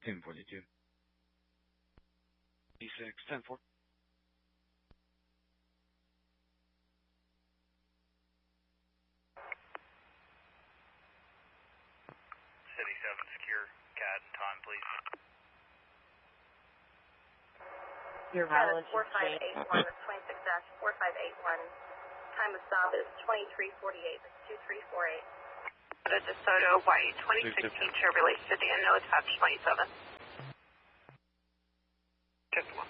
1642. D6, 10-4. City 7 secure, CAD and time, please. Your mileage is 4581, 26-4581. Time of stop is 2348, 2348. DeSoto, Hawaii, 2016 Chevrolet Sedan, no attached 27. Just one.